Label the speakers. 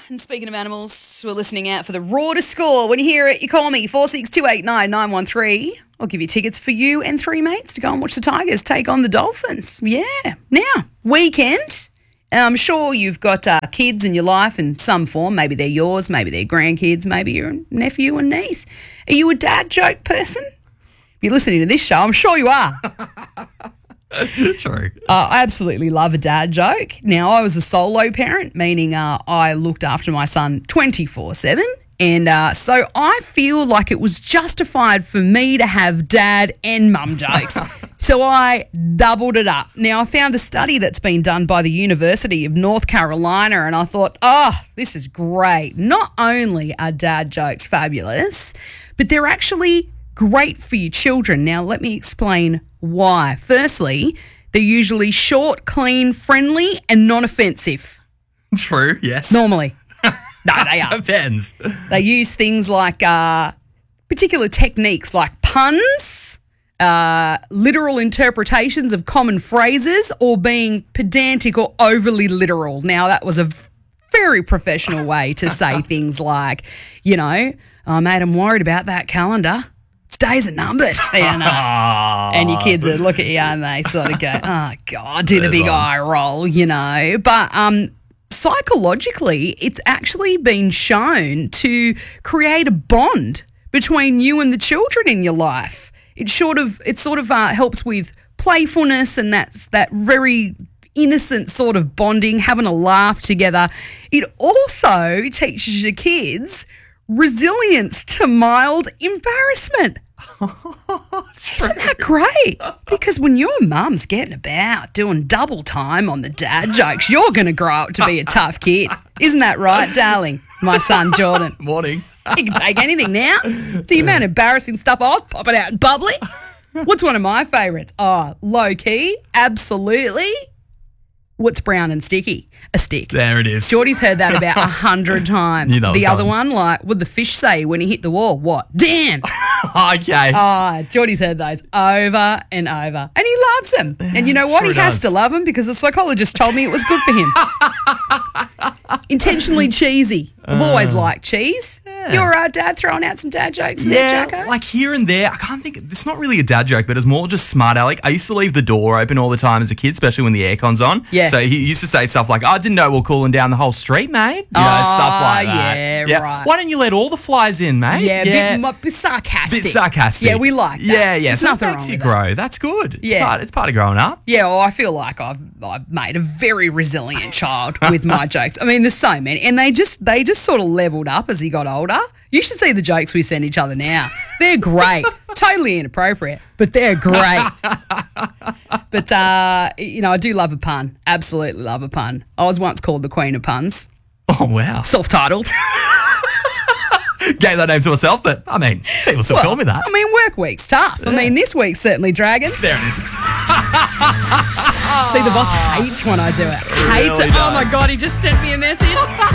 Speaker 1: And speaking of animals, we're listening out for the Raw to score. When you hear it, you call me 46289913. I'll give you tickets for you and three mates to go and watch the Tigers take on the Dolphins. Yeah. Now, weekend. I'm sure you've got kids in your life in some form. Maybe they're yours, maybe they're grandkids, maybe you're a nephew and niece. Are you a dad joke person? If you're listening to this show, I'm sure you are.
Speaker 2: True.
Speaker 1: I absolutely love a dad joke. Now, I was a solo parent, meaning I looked after my son 24/7. And so I feel like it was justified for me to have dad and mum jokes. So I doubled it up. Now, I found a study that's been done by the University of North Carolina, and I thought, this is great. Not only are dad jokes fabulous, but they're actually great for your children. Now, let me explain why. Firstly, they're usually short, clean, friendly, and non-offensive.
Speaker 2: True, yes.
Speaker 1: Normally. No, they are.
Speaker 2: Depends.
Speaker 1: They use things like particular techniques like puns, literal interpretations of common phrases, or being pedantic or overly literal. Now, that was a very professional way to say things like, mate, I'm worried about that calendar. Its days are numbered. And your kids would look at you and they sort of go, oh, God, do the big eye roll, But psychologically, it's actually been shown to create a bond between you and the children in your life. It sort of helps with playfulness, and that's that very innocent sort of bonding, having a laugh together. It also teaches your kids resilience to mild embarrassment. Isn't that great? Because when your mum's getting about doing double time on the dad jokes, you're going to grow up to be a tough kid. Isn't that right, darling? My son, Jordan.
Speaker 2: Morning.
Speaker 1: You can take anything now. See the amount of embarrassing stuff I was popping out in public. What's one of my favourites? Oh, low key, absolutely. What's brown and sticky? A stick.
Speaker 2: There it is.
Speaker 1: Geordie's heard that about 100 times.
Speaker 2: You know
Speaker 1: the other
Speaker 2: coming.
Speaker 1: one, like, what'd the fish say when he hit the wall? What? Damn.
Speaker 2: Okay.
Speaker 1: Geordie's heard those over and over. And he loves them. And you know what?
Speaker 2: Sure
Speaker 1: He has
Speaker 2: does.
Speaker 1: to love them because the psychologist told me it was good for him. Intentionally cheesy. I've always liked cheese. Your dad throwing out some dad jokes there, Jacko?
Speaker 2: like here and there. I can't think. It's not really a dad joke, but it's more just smart aleck. I used to leave the door open all the time as a kid, especially when the aircon's on.
Speaker 1: Yeah.
Speaker 2: So he used to say stuff like, I didn't know we were cooling down the whole street, mate. Stuff like that.
Speaker 1: Yeah, right.
Speaker 2: Why don't you let all the flies in, mate?
Speaker 1: Yeah, bit sarcastic.
Speaker 2: Bit sarcastic.
Speaker 1: Yeah, we like that.
Speaker 2: Yeah.
Speaker 1: There's
Speaker 2: So
Speaker 1: nothing
Speaker 2: it makes
Speaker 1: wrong
Speaker 2: you
Speaker 1: with
Speaker 2: grow. That's good.
Speaker 1: Yeah.
Speaker 2: It's part of growing up.
Speaker 1: Yeah, well, I feel like I've made a very resilient child with my jokes. I mean, there's so many, and they just sort of leveled up as he got older. You should see the jokes we send each other now. They're great. Totally inappropriate, but they're great. But, I do love a pun. Absolutely love a pun. I was once called the Queen of Puns.
Speaker 2: Oh, wow.
Speaker 1: Self-titled.
Speaker 2: Gave that name to myself, but, I mean, people still call me that.
Speaker 1: I mean, work week's tough. Yeah. I mean, this week's certainly dragging.
Speaker 2: There it is.
Speaker 1: See, the boss hates when I do it. Hates
Speaker 2: Really
Speaker 1: it.
Speaker 2: does.
Speaker 1: Oh, my God, he just sent me a message.